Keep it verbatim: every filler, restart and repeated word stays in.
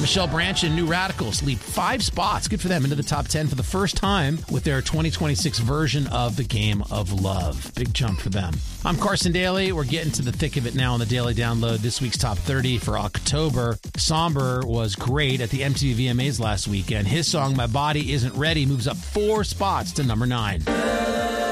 Michelle Branch and New Radicals leap five spots, good for them, into the top ten for the first time with their twenty twenty-six version of The Game of Love. Big jump for them. I'm Carson Daly. We're getting to the thick of it now on the Daily Download. This week's top thirty for October. Somber was great at the M T V V M As last weekend. His song, My Body Isn't Ready, moves up four spots to number nine.